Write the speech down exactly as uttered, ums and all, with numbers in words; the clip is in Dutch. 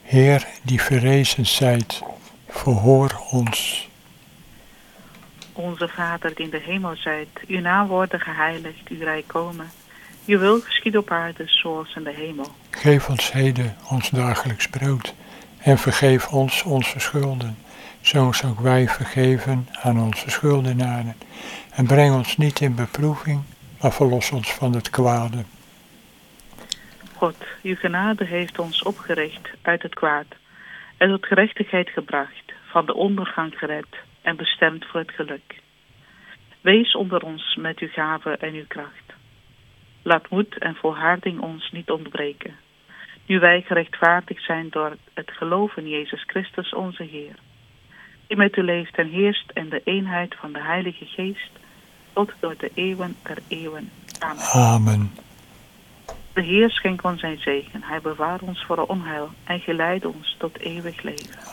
Heer, die verrezen zijt, verhoor ons. Onze Vader die in de hemel zijt, uw naam worden geheiligd, uw rijk komen. Uw wil geschieden op aarde zoals in de hemel. Geef ons heden ons dagelijks brood en vergeef ons onze schulden, zoals ook wij vergeven aan onze schuldenaren. En breng ons niet in beproeving, maar verlos ons van het kwade. God, uw genade heeft ons opgericht uit het kwaad en tot gerechtigheid gebracht, van de ondergang gered en bestemd voor het geluk. Wees onder ons met uw gave en uw kracht. Laat moed en volharding ons niet ontbreken, nu wij gerechtvaardigd zijn door het geloof in Jezus Christus onze Heer, die met u leeft en heerst in de eenheid van de Heilige Geest, tot door de eeuwen der eeuwen. Amen. Amen. De Heer schenkt ons zijn zegen, hij bewaart ons voor onheil en geleidt ons tot eeuwig leven.